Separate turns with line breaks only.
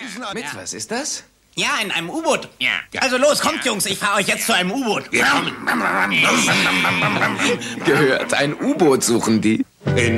Mit was ist das?
Ja, in einem U-Boot. Ja. Also los, kommt Jungs, ich fahre euch jetzt zu einem U-Boot.
Gehört, ein U-Boot suchen die.
In